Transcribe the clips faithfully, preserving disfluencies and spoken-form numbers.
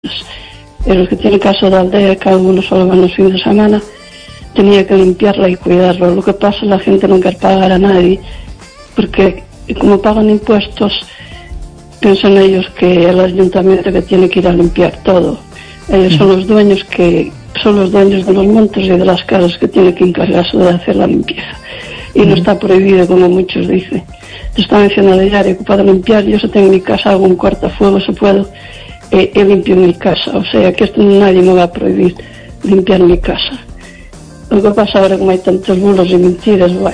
En los que tienen casa de aldea, cada uno solo van los fines de semana, tenía que limpiarla y cuidarlo. Lo que pasa es que la gente no quiere pagar a nadie, porque como pagan impuestos, piensan ellos que el ayuntamiento que tiene que ir a limpiar todo. Ellos son los dueños que son los dueños de los montes y de las casas que tienen que encargarse de hacer la limpieza. Y no está prohibido, como muchos dicen. Te estaba diciendo de diario que puedo limpiar, yo si tengo en mi casa, hago un cortafuegos, si puedo, eh, eh, limpio mi casa. O sea, que esto nadie me va a prohibir limpiar mi casa. Lo que pasa ahora, como hay tantos bulos y mentiras, bueno.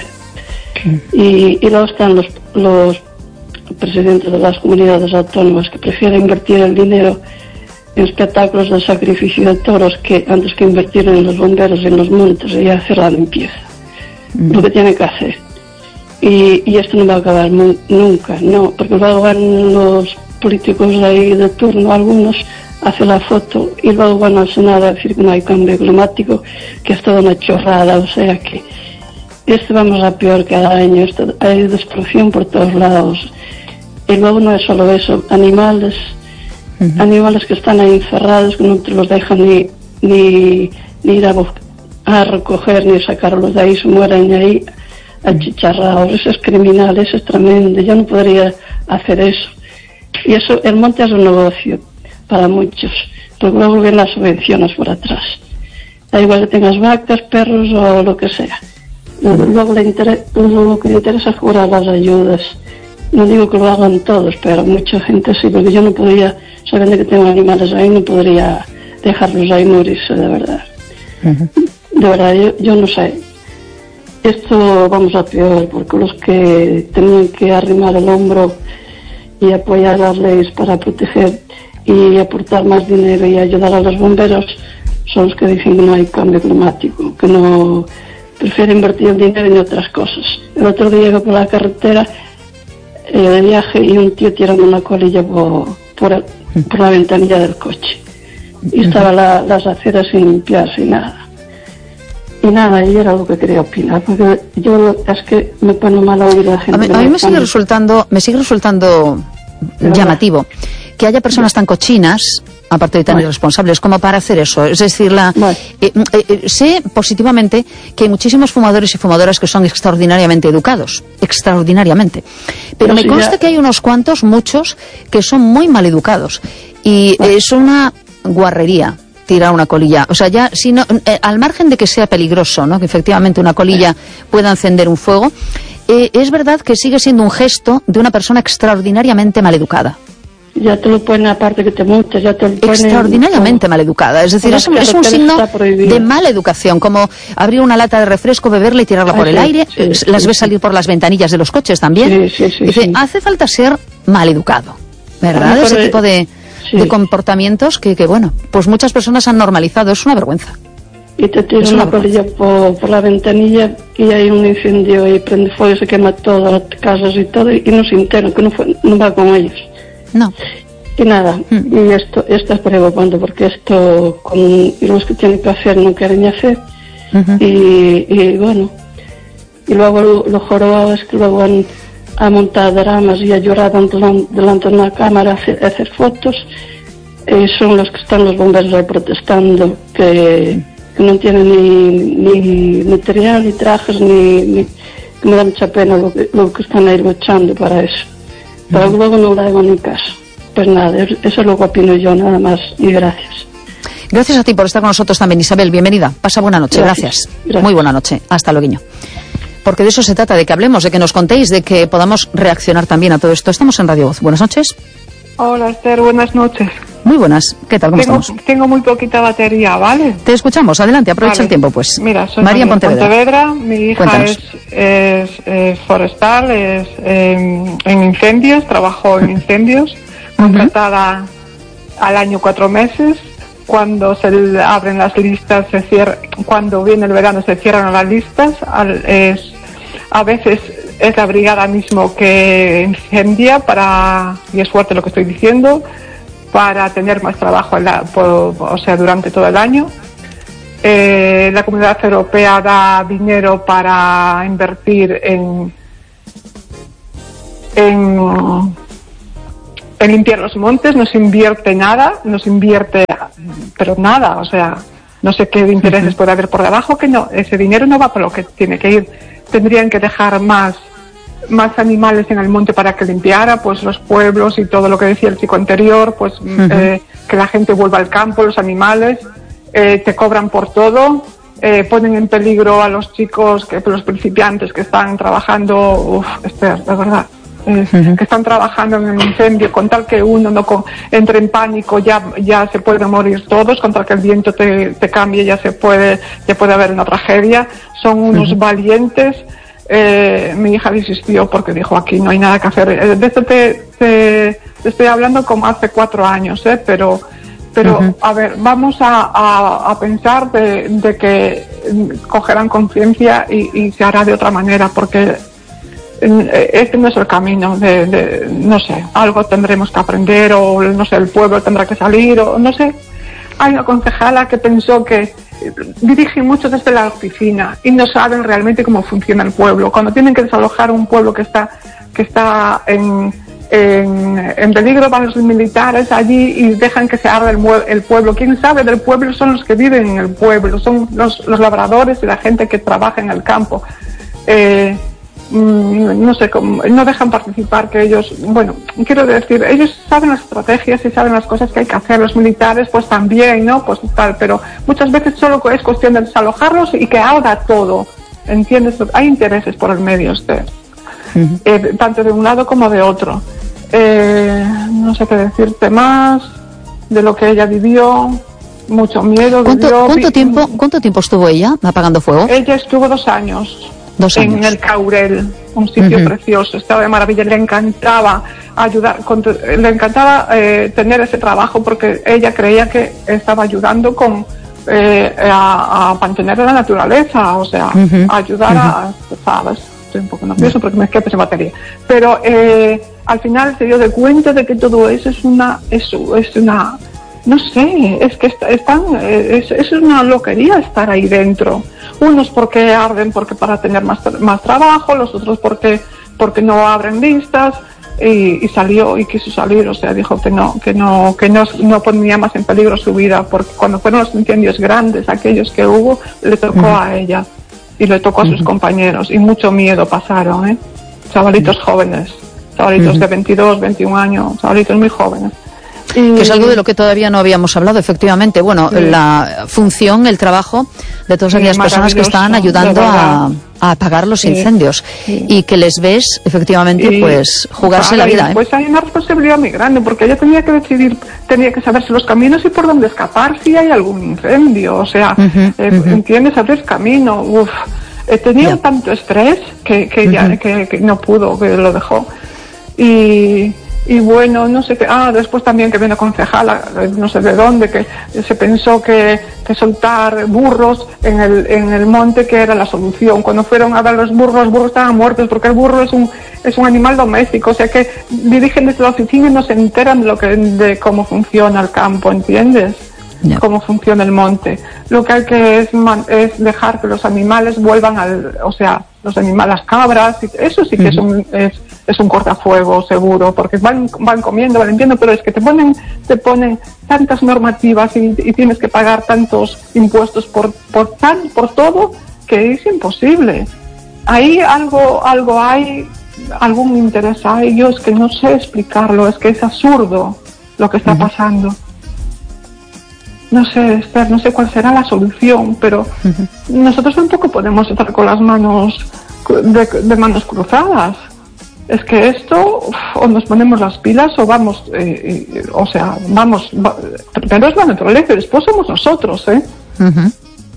Y, y luego están los, los presidentes de las comunidades autónomas que prefieren invertir el dinero en espectáculos de sacrificio de toros que antes que invertir en los bomberos y en los montes y hacer la limpieza. Mm. Lo que tiene que hacer. Y, y esto no va a acabar mu- nunca, no, porque luego van los políticos de ahí de turno, algunos hacen la foto y luego van al Senado a decir que no hay cambio climático, que es toda una chorrada. O sea que esto vamos a peor cada año, esto, hay destrucción por todos lados. Y luego no es solo eso, animales, uh-huh. animales que están ahí encerrados, que no te los dejan ni, ni, ni ir a, a recoger ni sacarlos de ahí, se mueren ahí achicharrados. Eso es criminal, eso es tremendo, yo no podría hacer eso. Y eso, el monte es un negocio para muchos, porque luego vienen las subvenciones por atrás. Da igual que tengas vacas, perros o lo que sea. Luego le inter- lo que le interesa es cobrar las ayudas. No digo que lo hagan todos, pero mucha gente sí, porque yo no podría, sabiendo que tengo animales ahí, no podría dejarlos ahí morirse, de verdad. Uh-huh. De verdad, yo, yo no sé. Esto vamos a peor, porque los que tenían que arrimar el hombro y apoyar las leyes para proteger y aportar más dinero y ayudar a los bomberos son los que dicen que no hay cambio climático, que no prefieren invertir el dinero en otras cosas. El otro día iba por la carretera eh, de viaje y un tío tirando una colilla por, por, el, por la ventanilla del coche y estaban la, las aceras sin limpiar, sin nada. Y nada, y era lo que quería opinar, porque yo es que me pone mal oír la gente. A mí, a mí me sigue resultando, me sigue resultando llamativo que haya personas tan cochinas, aparte de tan bueno. irresponsables, como para hacer eso. Es decir, la, bueno. eh, eh, sé positivamente que hay muchísimos fumadores y fumadoras que son extraordinariamente educados, extraordinariamente. Pero, Pero me si consta ya... que hay unos cuantos, muchos, que son muy mal educados. Y bueno. es una guarrería tirar una colilla. O sea, ya, si no, eh, al margen de que sea peligroso, ¿no?, que efectivamente una colilla pueda encender un fuego, eh, es verdad que sigue siendo un gesto de una persona extraordinariamente mal educada. Ya te lo ponen, aparte que te multes, ya te lo ponen... Extraordinariamente mal educada. Es decir, es, es un signo de mala educación, como abrir una lata de refresco, beberla y tirarla ah, por sí, el aire. Sí, las sí, ves sí. salir por las ventanillas de los coches también. Sí, sí, sí, Dice, sí. hace falta ser mal educado, ¿verdad? Ese tipo de, sí. de comportamientos que, que, bueno, pues muchas personas han normalizado. Es una vergüenza. Y te tiran una, una colilla por, por la ventanilla y hay un incendio y prende fuego y se quema todas las casas y todo, y no se enteran, que no, fue, no va con ellos. No. Y nada, mm. y esto, esto es preocupante, porque esto con y los que tienen que hacer no quieren hacer. Uh-huh. y, y bueno, y luego lo, lo jorobado es que luego han, han montado dramas y han llorado delante, delante de una cámara a hacer, a hacer fotos. Eh, son los que están los bomberos ahí protestando, que, que no tienen ni, ni material, ni trajes, ni, ni que me da mucha pena lo que, lo que están ahí luchando para eso. Pero luego no le hago ni caso. Pues nada, eso es lo que opino yo, nada más, y gracias. Gracias a ti por estar con nosotros también, Isabel, bienvenida. Pasa buena noche, gracias. gracias. gracias. Muy buena noche, hasta luego. Porque de eso se trata, de que hablemos, de que nos contéis, de que podamos reaccionar también a todo esto. Estamos en Radio Voz. Buenas noches. Hola, Esther, buenas noches. Muy buenas, ¿qué tal? ¿Cómo tengo, estamos? Tengo muy poquita batería, ¿vale? Te escuchamos, adelante, aprovecha vale. el tiempo, pues. Mira, soy María, María Pontevedra. Pontevedra. Mi hija es, es, es forestal, es eh, en incendios, trabajo en incendios, contratada uh-huh. al año cuatro meses. Cuando se abren las listas, se cierra, cuando viene el verano se cierran las listas. Al, es, a veces es la brigada mismo que incendia para, y es fuerte lo que estoy diciendo, para tener más trabajo en la, por, o sea, durante todo el año. Eh, la Comunidad Europea da dinero para invertir en en en limpiar los montes, no se invierte nada, no se invierte, pero nada, o sea, no sé qué intereses puede haber por debajo, que no, ese dinero no va por lo que tiene que ir. Tendrían que dejar más, más animales en el monte para que limpiara, pues los pueblos y todo lo que decía el chico anterior, pues uh-huh. eh, que la gente vuelva al campo, los animales, eh, te cobran por todo. Eh, ponen en peligro a los chicos, que los principiantes que están trabajando, uff, Esther, de verdad, eh, uh-huh. que están trabajando en el incendio, con tal que uno no con, entre en pánico, ya ya se pueden morir todos, con tal que el viento te, te cambie, ya se puede, ya puede haber una tragedia. Son unos uh-huh. valientes. Eh, mi hija desistió porque dijo, aquí no hay nada que hacer. Eh, de esto te, te, te estoy hablando como hace cuatro años, eh, pero Pero, uh-huh. a ver, vamos a, a, a pensar de, de que cogerán conciencia y, y se hará de otra manera, porque este no es el camino. De, de, no sé, algo tendremos que aprender, o no sé, el pueblo tendrá que salir, o no sé. Hay una concejala que pensó que dirige mucho desde la oficina y no saben realmente cómo funciona el pueblo. Cuando tienen que desalojar un pueblo que está, que está en... En, en peligro, van los militares allí y dejan que se abra el, el pueblo. Quien sabe del pueblo son los que viven en el pueblo, son los, los labradores y la gente que trabaja en el campo. Eh, no sé, no dejan participar, que ellos, bueno, quiero decir, ellos saben las estrategias y saben las cosas que hay que hacer. Los militares pues también, ¿no? Pues tal, pero muchas veces solo es cuestión de desalojarlos y que haga todo, ¿entiendes? Hay intereses por el medio, este, uh-huh. eh, tanto de un lado como de otro. Eh, no sé qué decirte más de lo que ella vivió, mucho miedo. ¿Cuánto, vivió, ¿cuánto, tiempo, ¿Cuánto tiempo estuvo ella apagando fuego? Ella estuvo dos años, dos años. en el Caurel, un sitio uh-huh. precioso, estaba de maravilla, le encantaba ayudar, le encantaba eh, tener ese trabajo, porque ella creía que estaba ayudando con eh, a, a mantener la naturaleza, o sea, uh-huh. a ayudar uh-huh. a, ¿sabes? Estoy un poco nervioso porque me escape esa batería, pero eh, al final se dio de cuenta de que todo eso es una, eso es una, no sé, es que están, es, es una loquería estar ahí dentro. Unos porque arden, porque para tener más, más trabajo, los otros porque, porque no abren vistas, y, y salió y quiso salir, o sea, dijo que no, que no, que no, no ponía más en peligro su vida, porque cuando fueron los incendios grandes, aquellos que hubo, le tocó uh-huh. a ella. Y le tocó a sus uh-huh. compañeros, y mucho miedo pasaron, ¿eh? Chavalitos uh-huh. jóvenes, chavalitos uh-huh. de veintidós, veintiún años, chavalitos muy jóvenes. Y... que es algo de lo que todavía no habíamos hablado, efectivamente. Bueno, sí. la función, el trabajo de todas sí, aquellas personas que están ayudando a, a apagar los sí. incendios sí. y que les ves, efectivamente, y, pues jugarse claro, la vida. ¿eh? Pues hay una responsabilidad muy grande, porque ella tenía que decidir, tenía que saberse los caminos y por dónde escapar si hay algún incendio, o sea, uh-huh, eh, uh-huh. ¿entiendes? Abrir camino. Uf, eh, tenía yeah. tanto estrés que, que, uh-huh. ya, que, que no pudo, que lo dejó. Y... Y bueno, no sé qué, ah, después también que viene concejala, no sé de dónde, que se pensó que, que soltar burros en el, en el monte que era la solución. Cuando fueron a ver los burros, los burros estaban muertos, porque el burro es un, es un animal doméstico, o sea que dirigen desde la oficina y no se enteran de lo que, de cómo funciona el campo, ¿entiendes? No. Cómo funciona el monte. Lo que hay que es, man, es dejar que los animales vuelvan al, o sea, los animales, las cabras, eso sí que uh-huh. es un, es, es un cortafuego seguro, porque van, van comiendo, van limpiando, pero es que te ponen, te ponen tantas normativas y, y tienes que pagar tantos impuestos por, por tan, por todo, que es imposible. Ahí algo, algo hay, algún interés hay, yo es que no sé explicarlo, es que es absurdo lo que está uh-huh. pasando. No sé, Esther, no sé cuál será la solución, pero uh-huh. nosotros tampoco podemos estar con las manos de, de manos cruzadas. Es que esto, uf, o nos ponemos las pilas o vamos, eh, eh, o sea, vamos, va, primero es la naturaleza y después somos nosotros, ¿eh? Uh-huh.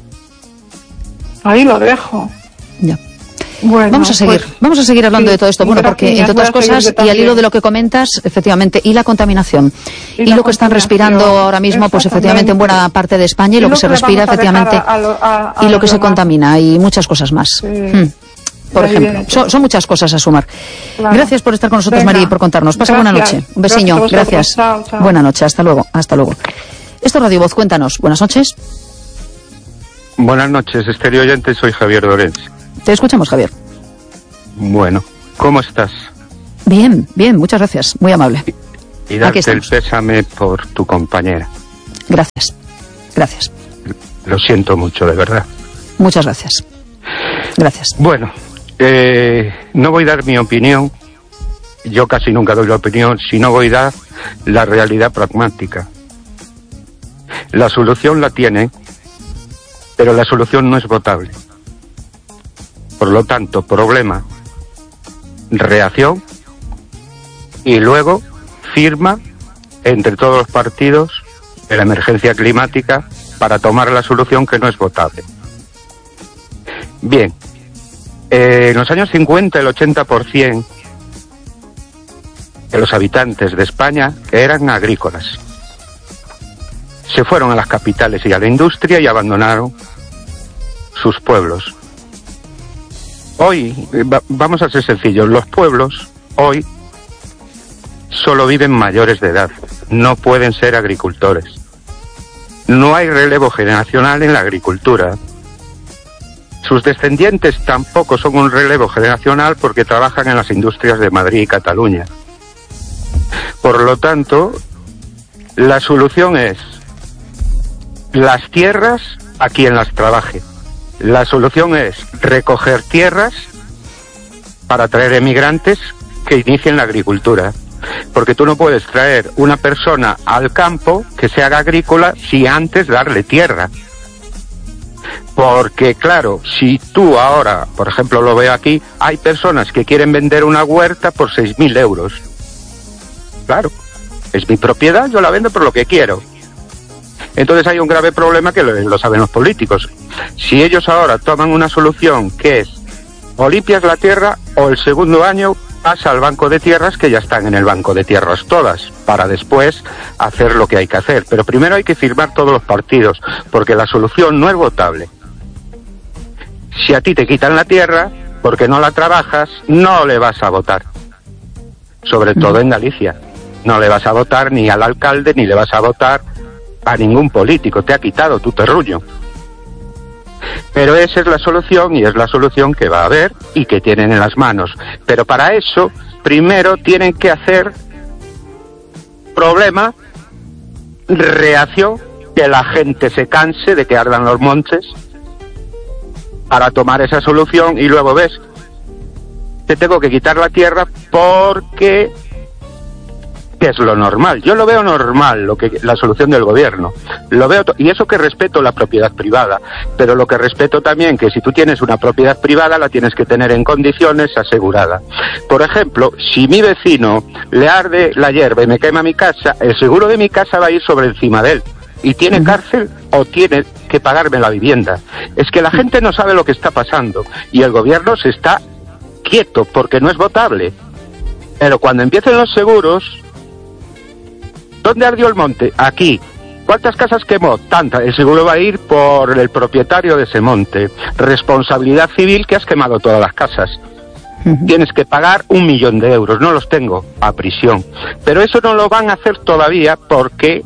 Ahí lo dejo. Ya. Bueno, vamos a seguir, pues, vamos a seguir hablando sí, de todo esto, bueno, porque entre otras cosas, y al hilo de lo que comentas, efectivamente, y la contaminación, y, y la lo que están respirando ahora mismo, pues efectivamente en buena parte de España, y, y lo, lo que se respira, efectivamente, a, a lo, a, a y lo que se demás. contamina, y muchas cosas más. Sí. Hmm. Por Ahí ejemplo, son, son muchas cosas a sumar. Claro. Gracias por estar con nosotros, María, y por contarnos. Pasa buena noche. Un besiño. Gracias. Gracias. Chao, chao. Buena noche. Hasta luego. Hasta luego. Esto es Radio Voz. Cuéntanos. Buenas noches. Buenas noches, estéreo oyente. Soy Javier Lorenz. Te escuchamos, Javier. Bueno, ¿cómo estás? Bien, bien. Muchas gracias. Muy amable. y darte el pésame por tu compañera. Gracias, gracias. Lo siento mucho, de verdad. Muchas gracias. Gracias. Bueno, eh, no voy a dar mi opinión. Yo casi nunca doy la opinión, sino voy a dar la realidad pragmática. La solución la tiene, pero la solución no es votable. Por lo tanto, problema, reacción y luego firma entre todos los partidos de la emergencia climática para tomar la solución que no es votable. Bien, eh, en los años cincuenta el ochenta por ciento de los habitantes de España eran agrícolas. Se fueron a las capitales y a la industria y abandonaron sus pueblos. Hoy, va, vamos a ser sencillos, los pueblos hoy solo viven mayores de edad, no pueden ser agricultores. No hay relevo generacional en la agricultura. Sus descendientes tampoco son un relevo generacional porque trabajan en las industrias de Madrid y Cataluña. Por lo tanto, la solución es las tierras a quien las trabaje. La solución es recoger tierras para traer emigrantes que inicien la agricultura. Porque tú no puedes traer una persona al campo que se haga agrícola si antes darle tierra. Porque claro, si tú ahora, por ejemplo lo veo aquí, hay personas que quieren vender una huerta por seis mil euros. Claro, es mi propiedad, yo la vendo por lo que quiero. Entonces hay un grave problema que lo, lo saben los políticos. Si ellos ahora toman una solución que es o limpias la tierra o el segundo año pasa al banco de tierras, que ya están en el banco de tierras todas, para después hacer lo que hay que hacer. Pero primero hay que firmar todos los partidos, porque la solución no es votable. Si a ti te quitan la tierra, porque no la trabajas, no le vas a votar. Sobre todo en Galicia. No le vas a votar ni al alcalde, ni le vas a votar a ningún político. Te ha quitado tu terruño. Pero esa es la solución y es la solución que va a haber y que tienen en las manos. Pero para eso, primero tienen que hacer problema, reacción, que la gente se canse de que ardan los montes para tomar esa solución y luego ves, te tengo que quitar la tierra porque que es lo normal. Yo lo veo normal, lo que la solución del gobierno. Lo veo to- y eso que respeto la propiedad privada, pero lo que respeto también que si tú tienes una propiedad privada la tienes que tener en condiciones asegurada. Por ejemplo, si mi vecino le arde la hierba y me quema mi casa, el seguro de mi casa va a ir sobre encima de él. Y tiene cárcel o tiene que pagarme la vivienda. Es que la gente no sabe lo que está pasando y el gobierno se está quieto porque no es votable. Pero cuando empiecen los seguros, ¿dónde ardió el monte? Aquí. ¿Cuántas casas quemó? Tantas. El seguro va a ir por el propietario de ese monte. Responsabilidad civil que has quemado todas las casas. Uh-huh. Tienes que pagar un millón de euros. No los tengo. A prisión. Pero eso no lo van a hacer todavía porque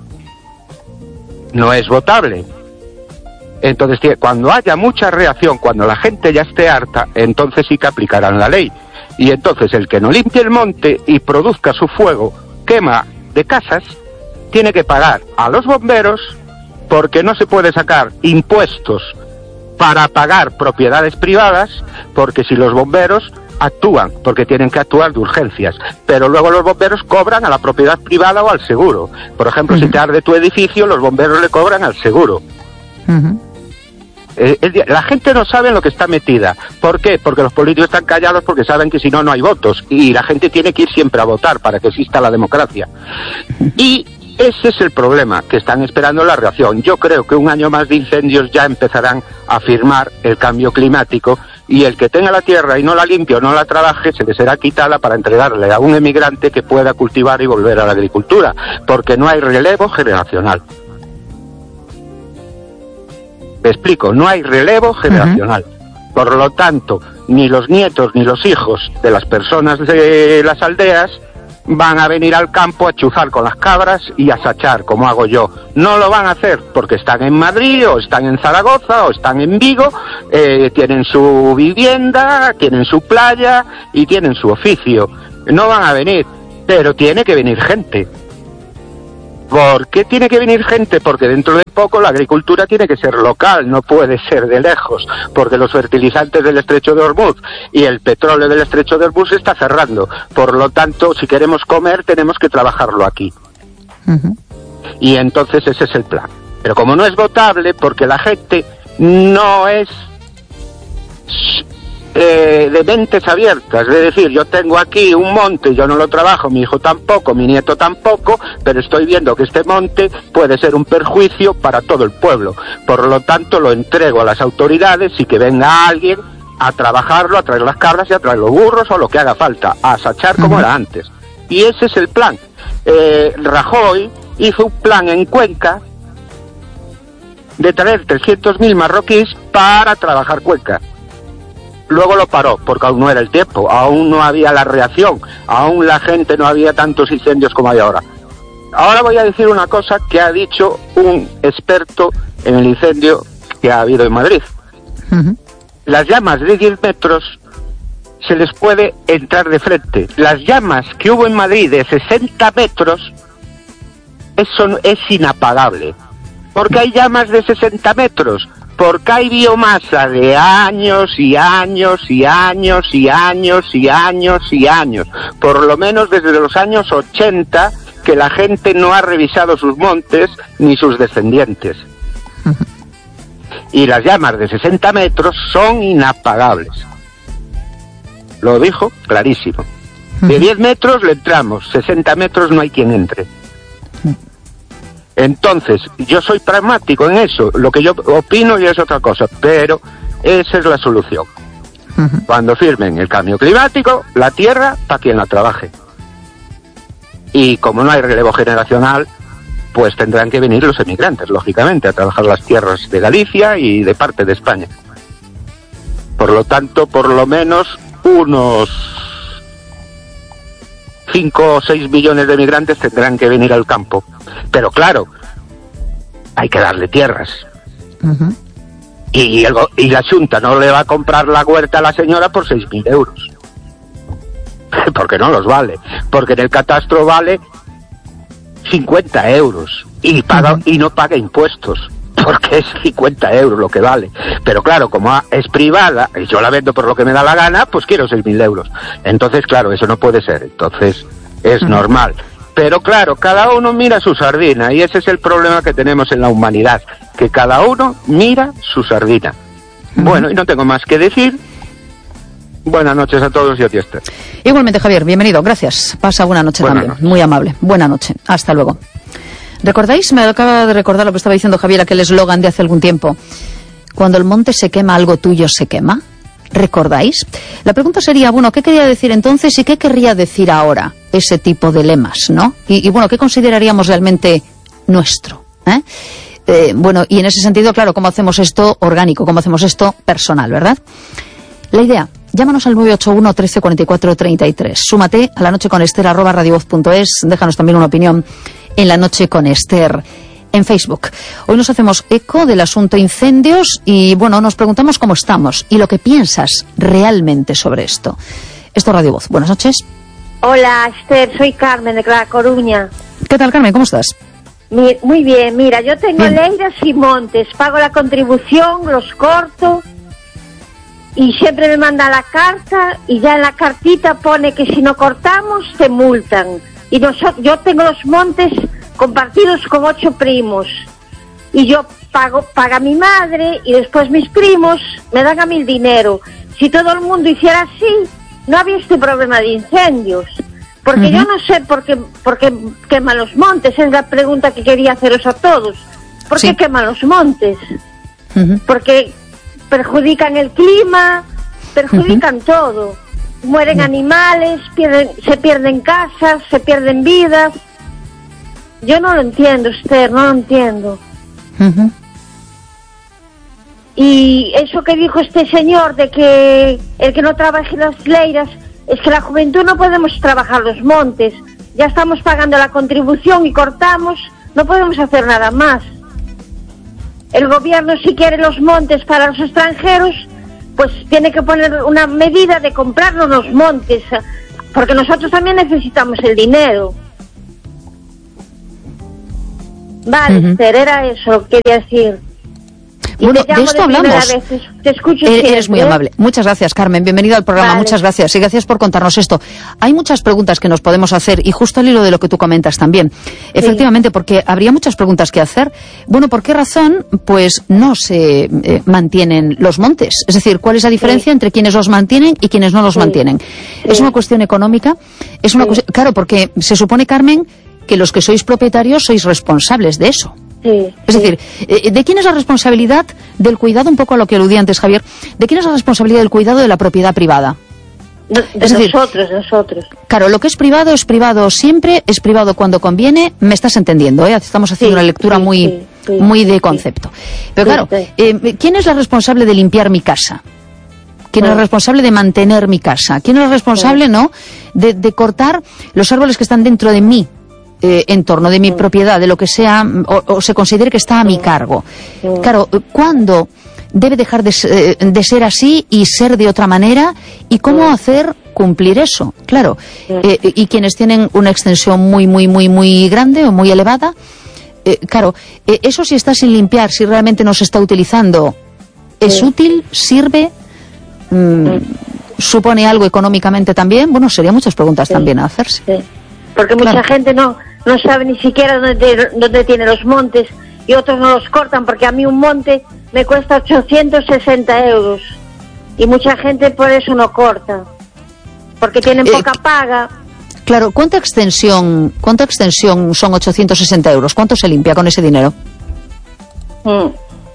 no es votable. Entonces, cuando haya mucha reacción, cuando la gente ya esté harta, entonces sí que aplicarán la ley. Y entonces el que no limpie el monte y produzca su fuego, quema de casas, tiene que pagar a los bomberos porque no se puede sacar impuestos para pagar propiedades privadas, porque si los bomberos actúan, porque tienen que actuar de urgencias, pero luego los bomberos cobran a la propiedad privada o al seguro. Por ejemplo, uh-huh. si te arde tu edificio, los bomberos le cobran al seguro. Uh-huh. Eh, el, la gente no sabe en lo que está metida. ¿Por qué? Porque los políticos están callados porque saben que si no, no hay votos. Y la gente tiene que ir siempre a votar para que exista la democracia. Y ese es el problema, que están esperando la reacción. Yo creo que un año más de incendios ya empezarán a firmar el cambio climático y el que tenga la tierra y no la limpie o no la trabaje se le será quitada para entregarle a un emigrante que pueda cultivar y volver a la agricultura, porque no hay relevo generacional. Me explico, no hay relevo generacional. Uh-huh. Por lo tanto, ni los nietos ni los hijos de las personas de las aldeas van a venir al campo a chuzar con las cabras y a sachar, como hago yo. No lo van a hacer porque están en Madrid, o están en Zaragoza, o están en Vigo, eh, tienen su vivienda, tienen su playa y tienen su oficio. No van a venir, pero tiene que venir gente. ¿Por qué tiene que venir gente? Porque dentro de poco la agricultura tiene que ser local, no puede ser de lejos, porque los fertilizantes del Estrecho de Hormuz y el petróleo del Estrecho de Hormuz se está cerrando. Por lo tanto, si queremos comer, tenemos que trabajarlo aquí. Uh-huh. Y entonces ese es el plan. Pero como no es votable, porque la gente no es eh, de mentes abiertas, es decir, yo tengo aquí un monte, yo no lo trabajo, mi hijo tampoco, mi nieto tampoco, pero estoy viendo que este monte puede ser un perjuicio para todo el pueblo. Por lo tanto, lo entrego a las autoridades y que venga alguien a trabajarlo, a traer las cabras y a traer los burros o lo que haga falta, a sachar como era antes. Y ese es el plan. Eh, Rajoy hizo un plan en Cuenca de traer trescientos mil marroquíes para trabajar Cuenca. Luego lo paró, porque aún no era el tiempo, aún no había la reacción, aún la gente no había tantos incendios como hay ahora. Ahora voy a decir una cosa que ha dicho un experto en el incendio que ha habido en Madrid. Uh-huh. Las llamas de diez metros se les puede entrar de frente. Las llamas que hubo en Madrid de sesenta metros, eso es inapagable. Porque hay llamas de sesenta metros, porque hay biomasa de años y años y años y años y años y años. Por lo menos desde los años ochenta, que la gente no ha revisado sus montes ni sus descendientes. Y las llamas de sesenta metros son inapagables. Lo dijo clarísimo. De diez metros le entramos, sesenta metros no hay quien entre. Entonces, yo soy pragmático en eso, lo que yo opino ya es otra cosa, pero esa es la solución. Uh-huh. Cuando firmen el cambio climático, la tierra para quien la trabaje. Y como no hay relevo generacional, pues tendrán que venir los emigrantes, lógicamente, a trabajar las tierras de Galicia y de parte de España. Por lo tanto, por lo menos unos cinco o seis millones de emigrantes tendrán que venir al campo. Pero claro, hay que darle tierras. Uh-huh. Y, el, y la Junta no le va a comprar la huerta a la señora por seis mil euros. Porque no los vale. Porque en el catastro vale cincuenta euros. Y, paga, uh-huh. y no paga impuestos. Porque es cincuenta euros lo que vale. Pero claro, como es privada y yo la vendo por lo que me da la gana, pues quiero seis mil euros. Entonces, claro, eso no puede ser. Entonces, es uh-huh. normal. Pero claro, cada uno mira su sardina y ese es el problema que tenemos en la humanidad, que cada uno mira su sardina. Uh-huh. Bueno, y no tengo más que decir. Buenas noches a todos y a ti, Esther. Igualmente, Javier, bienvenido, gracias. Pasa buena noche buena también, noche. Muy amable. Buena noche, hasta luego. ¿Recordáis? Me acaba de recordar lo que estaba diciendo Javier, aquel eslogan de hace algún tiempo. Cuando el monte se quema, algo tuyo se quema. ¿Recordáis? La pregunta sería, bueno, ¿qué quería decir entonces y qué querría decir ahora ese tipo de lemas, ¿no? Y, y bueno, ¿qué consideraríamos realmente nuestro? ¿eh? Eh, bueno, y en ese sentido, claro, ¿cómo hacemos esto orgánico? ¿Cómo hacemos esto personal, verdad? La idea, llámanos al nueve ocho uno, trece, cuarenta y cuatro, treinta y tres. Súmate a la noche con Esther, arroba radiovoz punto es. Déjanos también una opinión en La Noche con Esther en Facebook. Hoy nos hacemos eco del asunto incendios y, bueno, nos preguntamos cómo estamos y lo que piensas realmente sobre esto. Esto es Radio Voz. Buenas noches. Hola, Esther, soy Carmen de La Coruña. ¿Qué tal, Carmen? ¿Cómo estás? Mi, muy bien, mira, yo tengo bien. leiras y montes, pago la contribución, los corto y siempre me manda la carta y ya en la cartita pone que si no cortamos te multan. Y nosotros, yo tengo los montes compartidos con ocho primos y yo pago paga mi madre y después mis primos me dan a mí el dinero. Si todo el mundo hiciera así, no había este problema de incendios, porque uh-huh. yo no sé por qué, por qué queman los montes. Es la pregunta que quería haceros a todos. ¿Por sí. qué queman los montes? Uh-huh. Porque perjudican el clima, perjudican uh-huh. todo. Mueren uh-huh. animales, pierden, se pierden casas, se pierden vidas. Yo no lo entiendo, Esther, no lo entiendo. Uh-huh. Y eso que dijo este señor de que el que no trabaje las leiras, es que la juventud no podemos trabajar los montes. Ya estamos pagando la contribución y cortamos, no podemos hacer nada más. El gobierno, si quiere los montes para los extranjeros, pues tiene que poner una medida de comprarnos los montes, porque nosotros también necesitamos el dinero. Vale, uh-huh. Esther, era eso, quería decir. Y bueno, de esto de hablamos. Vez, te escucho Eres siempre. muy amable. Muchas gracias, Carmen. Bienvenida al programa. Vale. Muchas gracias. Y gracias por contarnos esto. Hay muchas preguntas que nos podemos hacer, y justo al hilo de lo que tú comentas también. Sí. Efectivamente, porque habría muchas preguntas que hacer. Bueno, ¿por qué razón pues no se eh, mantienen los montes? Es decir, ¿cuál es la diferencia sí. entre quienes los mantienen y quienes no los sí. mantienen? Sí. ¿Es una cuestión económica? Es una sí. cuestión... Claro, porque se supone, Carmen, que los que sois propietarios sois responsables de eso. Sí, es sí. decir, ¿de quién es la responsabilidad del cuidado, un poco a lo que aludía antes Javier, de quién es la responsabilidad del cuidado de la propiedad privada? De, de es decir, nosotros, nosotros. Claro, lo que es privado es privado siempre, es privado cuando conviene, me estás entendiendo, ¿eh? Estamos haciendo sí, una lectura sí, muy, sí, sí, muy de concepto. Pero claro, sí. eh, ¿quién es la responsable de limpiar mi casa? ¿Quién sí. es responsable de mantener mi casa? ¿Quién es responsable, sí. no, de, de cortar los árboles que están dentro de mí? Eh, en torno de mi sí. propiedad, de lo que sea, o, o se considere que está a sí. mi cargo. Sí. Claro, ¿cuándo debe dejar de, de ser así y ser de otra manera? ¿Y cómo sí. hacer cumplir eso? Claro, sí. eh, y quienes tienen una extensión muy, muy, muy, muy grande o muy elevada, eh, claro, eh, eso si está sin limpiar, si realmente no se está utilizando, ¿es sí. útil? ¿Sirve? Mm, sí. ¿Supone algo económicamente también? Bueno, serían muchas preguntas sí. también a hacerse. Sí. Porque mucha claro. gente no no sabe ni siquiera dónde, dónde tiene los montes, y otros no los cortan, porque a mí un monte me cuesta ochocientos sesenta euros y mucha gente por eso no corta, porque tienen eh, poca paga. Claro, ¿cuánta extensión cuánta extensión son ochocientos sesenta euros? ¿Cuánto se limpia con ese dinero? Mm.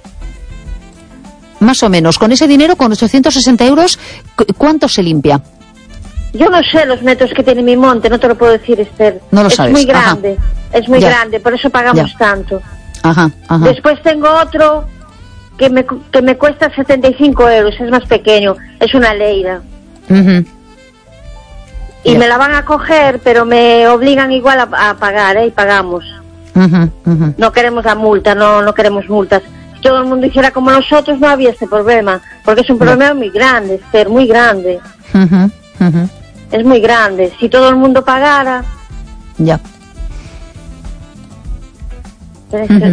Más o menos, con ese dinero, con ochocientos sesenta euros, ¿cuánto se limpia? Yo no sé los metros que tiene mi monte, no te lo puedo decir, Esther. No lo es sabes. muy grande, ajá. es muy ya. grande, por eso pagamos ya. tanto. Ajá, ajá. Después tengo otro que me, que me cuesta setenta y cinco euros, es más pequeño, es una leira. Uh-huh. Y ya. me la van a coger, pero me obligan igual a, a pagar, ¿eh? Y pagamos. Uh-huh, uh-huh. No queremos la multa, no, no queremos multas. Si todo el mundo hiciera como nosotros, no había este problema, porque es un problema ya. muy grande, Esther, muy grande. Uh-huh, uh-huh. Es muy grande. Si todo el mundo pagara... Ya. Uh-huh.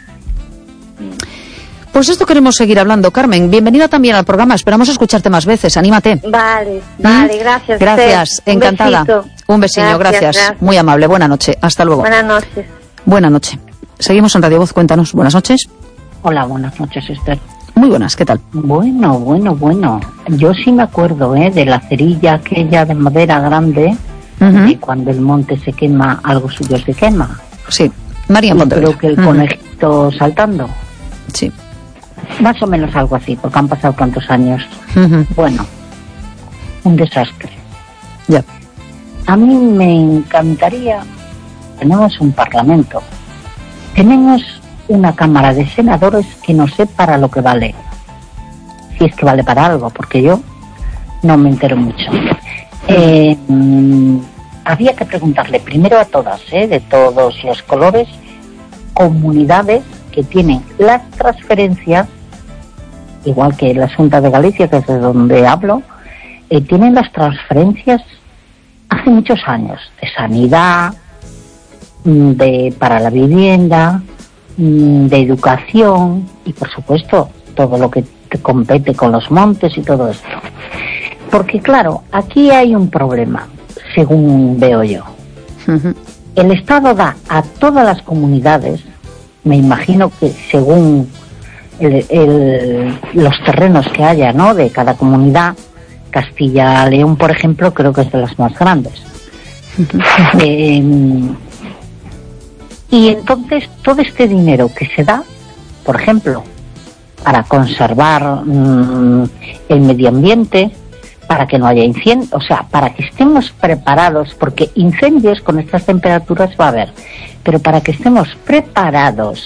Pues esto queremos seguir hablando, Carmen. Bienvenida también al programa. Esperamos escucharte más veces. Anímate. Vale, vale, gracias. Gracias, Esther. encantada. Un, Un besillo, gracias, gracias. gracias. Muy amable. Buena noche. Hasta luego. Buenas noches. Buenas noches. Seguimos en Radio Voz. Cuéntanos. Buenas noches. Hola, buenas noches, Esther. Muy buenas, ¿qué tal? Bueno, bueno, bueno. Yo sí me acuerdo, ¿eh? De la cerilla aquella de madera grande, uh-huh. y cuando el monte se quema, algo suyo se quema. Sí, María Pontevedra. Creo que el uh-huh. conejito saltando. Sí. Más o menos algo así, porque han pasado tantos años. Uh-huh. Bueno, un desastre. Ya. A mí me encantaría... Tenemos un parlamento. Tenemos... una cámara de senadores que no sé para lo que vale, si es que vale para algo, porque yo no me entero mucho. Eh, mm, había que preguntarle primero a todas, eh, de todos los colores, comunidades que tienen las transferencias, igual que la Xunta de Galicia, que es de donde hablo, eh, tienen las transferencias hace muchos años, de sanidad, de para la vivienda, de educación y por supuesto todo lo que te compete con los montes y todo esto. Porque claro, aquí hay un problema, según veo yo. Uh-huh. El Estado da a todas las comunidades, me imagino que según el, el, los terrenos que haya, ¿no?, de cada comunidad. Castilla-León, por ejemplo, creo que es de las más grandes. Uh-huh. eh, Y entonces todo este dinero que se da, por ejemplo, para conservar mmm, el medio ambiente, para que no haya incendios, o sea, para que estemos preparados, porque incendios con estas temperaturas va a haber, pero para que estemos preparados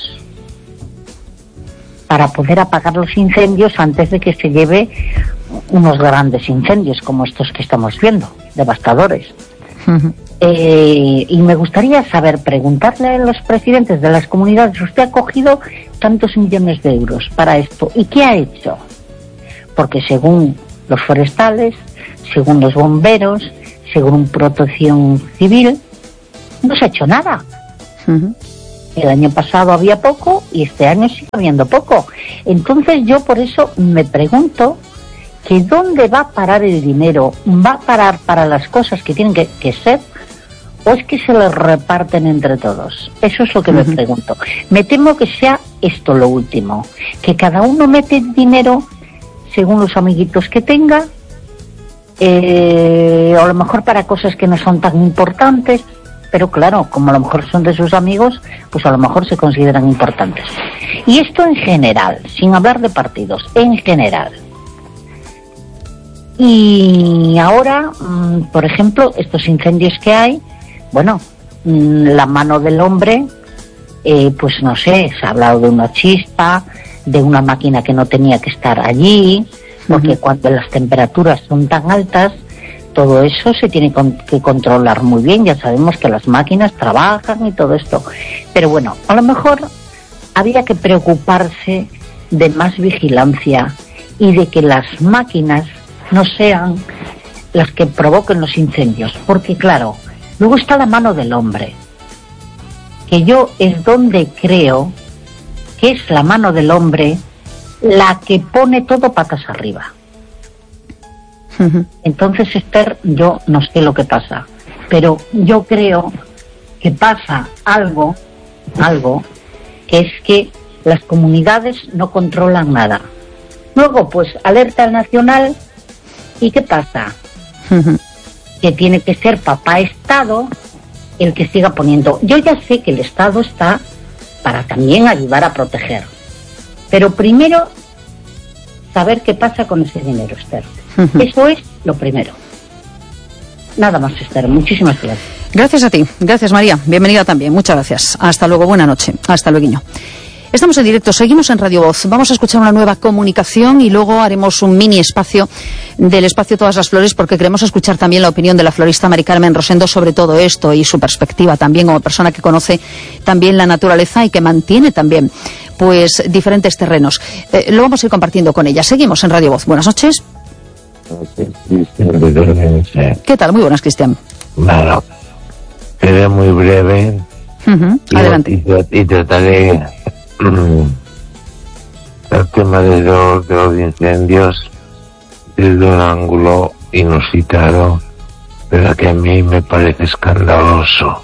para poder apagar los incendios antes de que se lleve unos grandes incendios como estos que estamos viendo, devastadores. Uh-huh. Eh, y me gustaría saber, preguntarle a los presidentes de las comunidades, usted ha cogido tantos millones de euros para esto, ¿y qué ha hecho? Porque según los forestales, según los bomberos, según Protección Civil, no se ha hecho nada. Uh-huh. El año pasado había poco y este año sigue habiendo poco. Entonces yo por eso me pregunto que dónde va a parar el dinero. ¿Va a parar para las cosas que tienen que, que ser o es que se lo reparten entre todos? Eso es lo que uh-huh. me pregunto. Me temo que sea esto lo último, que cada uno mete dinero según los amiguitos que tenga, eh, o a lo mejor para cosas que no son tan importantes, pero claro, como a lo mejor son de sus amigos, pues a lo mejor se consideran importantes. Y esto en general, sin hablar de partidos, en general. Y ahora, mmm, por ejemplo, estos incendios que hay, bueno, mmm, la mano del hombre, eh, pues no sé, se ha hablado de una chispa, de una máquina que no tenía que estar allí, porque uh-huh. cuando las temperaturas son tan altas, todo eso se tiene que controlar muy bien. Ya sabemos que las máquinas trabajan y todo esto. Pero bueno, a lo mejor habría que preocuparse de más vigilancia y de que las máquinas no sean las que provoquen los incendios. Porque claro, luego está la mano del hombre, que yo es donde creo que es la mano del hombre la que pone todo patas arriba. Entonces, Esther, yo no sé lo que pasa, pero yo creo que pasa algo, algo, que es que las comunidades no controlan nada. Luego, pues, alerta nacional, ¿y qué pasa? Uh-huh. Que tiene que ser papá Estado el que siga poniendo. Yo ya sé que el Estado está para también ayudar a proteger, pero primero saber qué pasa con ese dinero, Esther. Uh-huh. Eso es lo primero. Nada más, Esther. Muchísimas gracias. Gracias a ti. Gracias, María. Bienvenida también. Muchas gracias. Hasta luego. Buena noche. Hasta luego. Estamos en directo. Seguimos en Radio Voz. Vamos a escuchar una nueva comunicación y luego haremos un mini espacio del espacio Todas las Flores, porque queremos escuchar también la opinión de la florista Mari Carmen Rosendo sobre todo esto y su perspectiva también como persona que conoce también la naturaleza y que mantiene también pues diferentes terrenos. Eh, lo vamos a ir compartiendo con ella. Seguimos en Radio Voz. Buenas noches. ¿Qué tal? Muy buenas, Cristian. Bueno, seré muy breve. Uh-huh. y, Adelante. Y, y trataré um, el tema de los, de los incendios desde un ángulo inusitado, pero que a mí me parece escandaloso.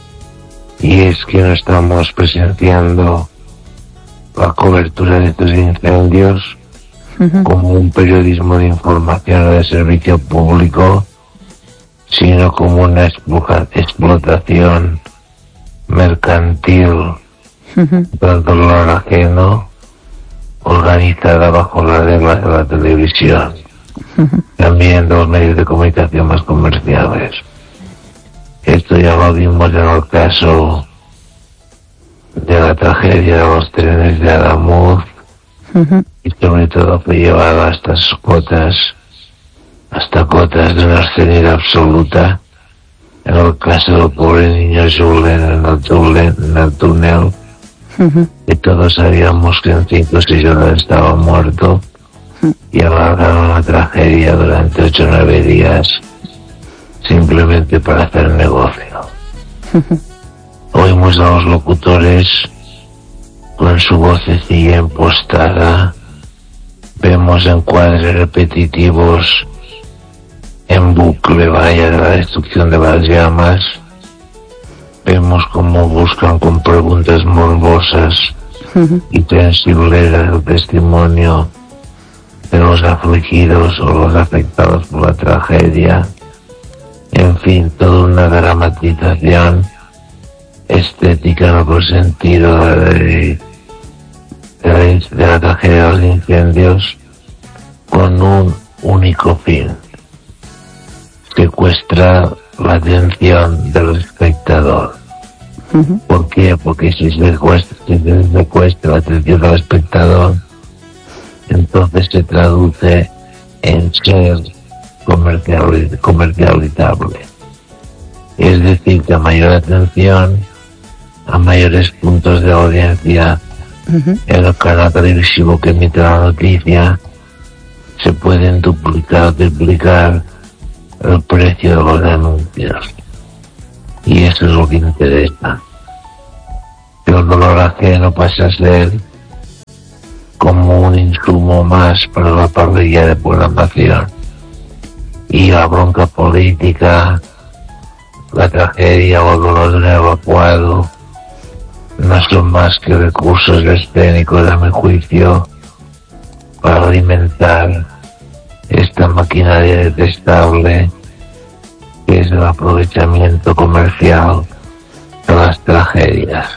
Y es que no estamos presenciando la cobertura de estos incendios uh-huh. como un periodismo de información o de servicio público, sino como una explotación mercantil uh-huh. del dolor ajeno, organizada bajo las reglas de la televisión, uh-huh. también de los medios de comunicación más comerciales. Esto ya lo vimos en el caso de la tragedia de los trenes de Adamuz, uh-huh. y sobre todo fue llevado a estas cotas, hasta cotas de una obscenidad absoluta. En el caso del pobre niño Julen en el túnel, en el túnel uh-huh. que todos sabíamos que en cinco o seis horas estaba muerto, uh-huh. y alargaron la tragedia durante ocho o nueve días simplemente para hacer negocio. Uh-huh. Oímos a los locutores con su vocecilla impostada, vemos encuadres repetitivos en bucle, vaya, de la destrucción de las llamas, vemos cómo buscan con preguntas morbosas uh-huh. y sensibleras el testimonio de los afligidos o los afectados por la tragedia. En fin, toda una dramatización estética en otro sentido de, de, la, de la tragedia de los incendios, con un único fin: secuestrar la atención del espectador. Uh-huh. ¿Por qué? Porque si se secuestra, si se secuestra la atención del espectador, entonces se traduce en ser comercial, comercializable. Es decir, que a mayor atención, a mayores puntos de audiencia uh-huh. en el canal televisivo que emite la noticia, se pueden duplicar o triplicar el precio de los anuncios. Y eso es lo que interesa. Que el dolor ajeno pasa a ser como un insumo más para la parrilla de programación. Y la bronca política, la tragedia o el dolor de un evacuado no son más que recursos escénicos, a mi juicio, para alimentar esta maquinaria detestable que es el aprovechamiento comercial de las tragedias.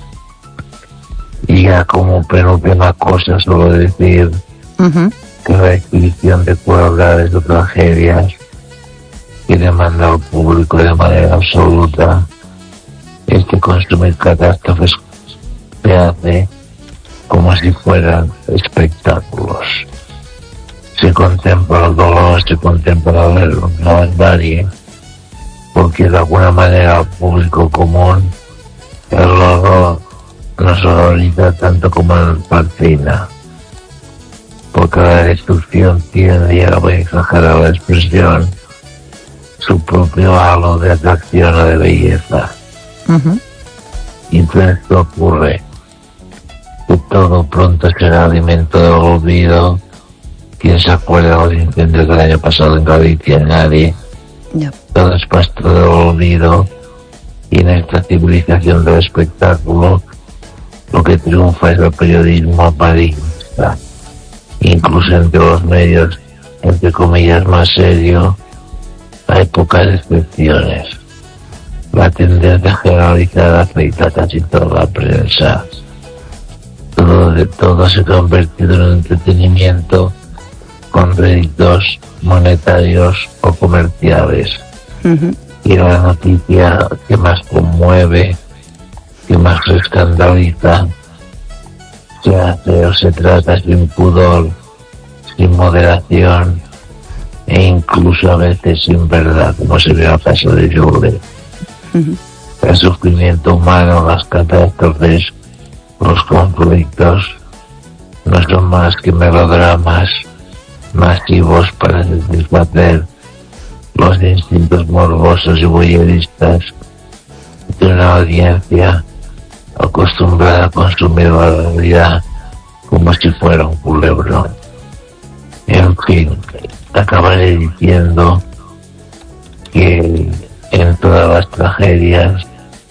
Y ya como penúltima cosa, solo decir uh-huh. que la exhibición de crueldades o tragedias que demanda al público de manera absoluta es que consumir catástrofes se hace como si fueran espectáculos. Se contempla el dolor, se contempla la barbarie, porque de alguna manera al público común el horror nos horroriza tanto como el fascina, porque la destrucción tiene, a exagerar la expresión, su propio halo de atracción o de belleza. Uh-huh. Y entonces esto ocurre que todo pronto será alimento del olvido. ¿Quién se acuerda de los incendios del año pasado en Galicia? Nadie. Yeah. Todo es pasto del olvido, y en esta civilización del espectáculo lo que triunfa es el periodismo apariencia. Incluso entre los medios, entre comillas, más serios, hay pocas excepciones. La tendencia generalizada afecta a casi toda la prensa. Todo, de todo se ha convertido en un entretenimiento con réditos monetarios o comerciales. Uh-huh. Y la noticia que más conmueve, que más se escandaliza, se hace o se trata sin pudor, sin moderación e incluso a veces sin verdad, como se ve en el caso de Jules. Uh-huh. El sufrimiento humano, las catástrofes, los conflictos no son más que melodramas masivos para satisfacer los instintos morbosos y voyeuristas de una audiencia acostumbrada a consumir la realidad como si fuera un culebrón. En fin, acabaré diciendo que en todas las tragedias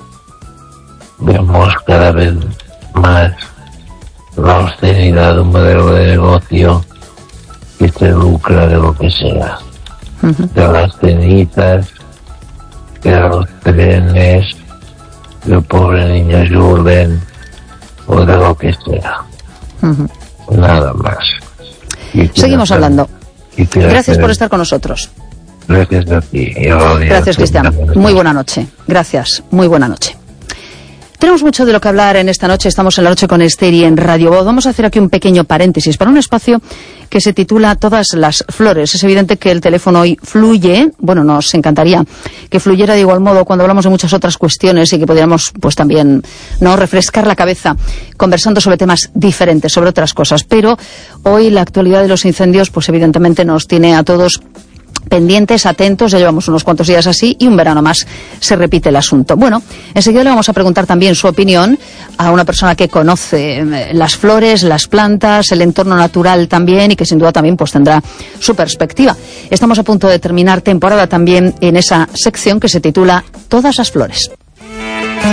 vemos cada vez más la obscenidad de un modelo de negocio que se lucra de lo que sea, uh-huh. de las cenizas, de los trenes, del pobre niño Julen o de lo que sea. Uh-huh. Nada más. Seguimos hablando. Gracias por estar con nosotros. Gracias a ti. Gracias, Cristian. Muy buena noche. Gracias. Muy buena noche. Tenemos mucho de lo que hablar en esta noche. Estamos en la noche con Esther y en Radio Voz. Vamos a hacer aquí un pequeño paréntesis para un espacio que se titula Todas las flores. Es evidente que el teléfono hoy fluye. Bueno, nos encantaría que fluyera de igual modo cuando hablamos de muchas otras cuestiones y que pudiéramos, pues también, no refrescar la cabeza conversando sobre temas diferentes, sobre otras cosas. Pero hoy la actualidad de los incendios, pues evidentemente nos tiene a todos pendientes, atentos. Ya llevamos unos cuantos días así y un verano más se repite el asunto. Bueno, enseguida le vamos a preguntar también su opinión a una persona que conoce las flores, las plantas, el entorno natural también, y que sin duda también pues tendrá su perspectiva. Estamos a punto de terminar temporada también en esa sección que se titula Todas las flores.